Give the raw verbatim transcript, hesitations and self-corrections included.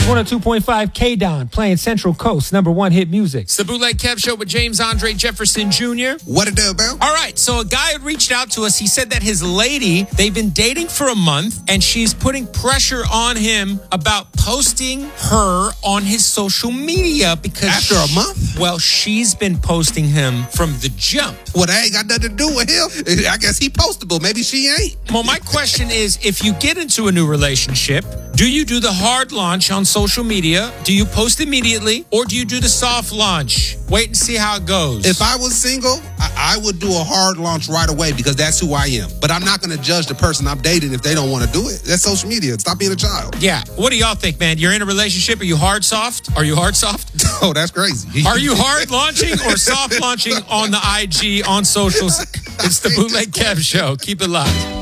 one oh two point five K-Don, playing Central Coast number one hit music. It's the Bootleg Kev Show with James Andre Jefferson Junior What it do, Bill? All right, so a guy had reached out to us. He said that his lady, they've been dating for a month, and she's putting pressure on him about posting her on his social media because... After a month? Well, she's been posting him from the jump. Well, that ain't got nothing to do with him. I guess he postable. Maybe she ain't. Well, my question is, if you get into a new relationship, do you do the hard launch on social media? Do you post immediately? Or do you do the soft launch? Wait and see how it goes. If I was single, I, I would do a hard launch right away because that's who I am. But I'm not going to judge the person I'm dating if they don't want to do it. That's social media. Stop being a child. Yeah. What do y'all think, man? You're in a relationship. Are you hard soft? Are you hard soft? Oh, that's crazy. Are you hard launching or soft launching on the I G, on socials? It's the Bootleg Kev Show. Keep it locked.